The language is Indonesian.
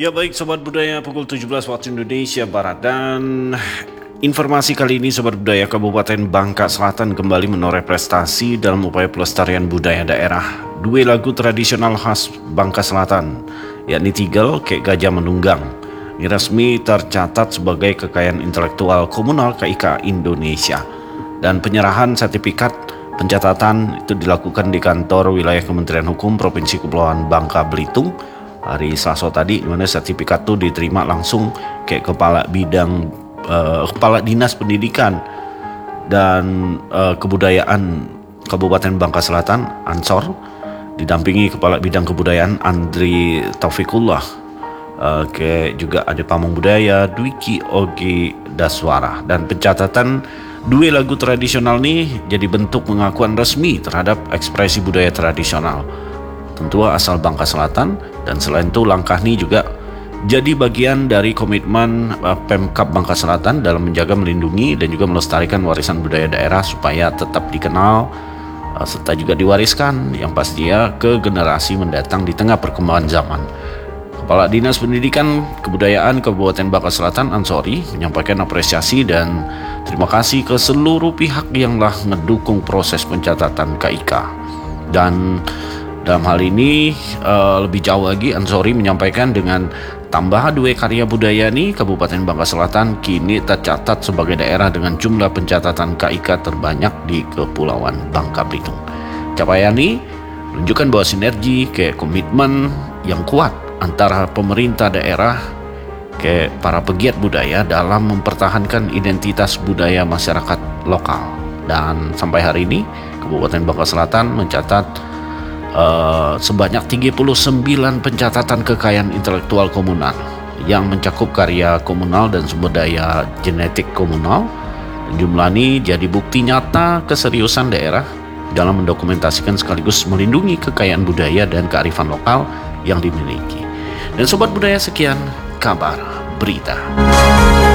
Ya baik Sobat Budaya, pukul 17 waktu Indonesia Barat. Dan informasi kali ini Sobat Budaya, Kabupaten Bangka Selatan kembali menoreh prestasi dalam upaya pelestarian budaya daerah. Dua lagu tradisional khas Bangka Selatan, yakni Tigel, Kek Gajah Menunggang, ini resmi tercatat sebagai kekayaan intelektual komunal KIK Indonesia. Dan penyerahan sertifikat pencatatan itu dilakukan di kantor wilayah Kementerian Hukum Provinsi Kepulauan Bangka Belitung hari Selasa tadi, di mana sertifikat itu diterima langsung ke kepala dinas pendidikan dan kebudayaan Kabupaten Bangka Selatan Ansor, didampingi kepala bidang kebudayaan Andri Taufikullah, juga ada pamong budaya Dwiki Ogi Daswara. Dan pencatatan dua lagu tradisional ini jadi bentuk pengakuan resmi terhadap ekspresi budaya tradisional tentu asal Bangka Selatan. Dan selain itu langkah ini juga jadi bagian dari komitmen Pemkab Bangka Selatan dalam menjaga, melindungi, dan juga melestarikan warisan budaya daerah supaya tetap dikenal serta juga diwariskan yang pastinya ke generasi mendatang di tengah perkembangan zaman. Kepala Dinas Pendidikan Kebudayaan Kabupaten Bangka Selatan Ansori menyampaikan apresiasi dan terima kasih ke seluruh pihak yang telah mendukung proses pencatatan KIK. Dan dalam hal ini lebih jauh lagi, Ansori menyampaikan dengan tambah dua karya budaya ini, Kabupaten Bangka Selatan kini tercatat sebagai daerah dengan jumlah pencatatan KIK terbanyak di Kepulauan Bangka Belitung. Capaian ini menunjukkan bahwa sinergi komitmen yang kuat antara pemerintah daerah para pegiat budaya dalam mempertahankan identitas budaya masyarakat lokal. Dan sampai hari ini Kabupaten Bangka Selatan mencatat sebanyak 39 pencatatan kekayaan intelektual komunal yang mencakup karya komunal dan sumber daya genetik komunal. Jumlah ini jadi bukti nyata keseriusan daerah dalam mendokumentasikan sekaligus melindungi kekayaan budaya dan kearifan lokal yang dimiliki. Dan Sobat Budaya, sekian kabar berita.